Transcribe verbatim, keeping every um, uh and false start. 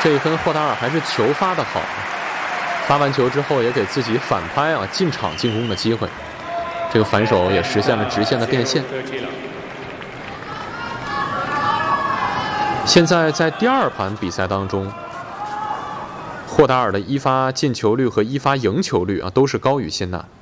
这一分霍达尔还是球发的好，发完球之后也给自己反拍啊进场进攻的机会，这个反手也实现了直线的变现。现在在第二盘比赛当中，霍达尔的一发进球率和一发赢球率啊都是高于辛纳。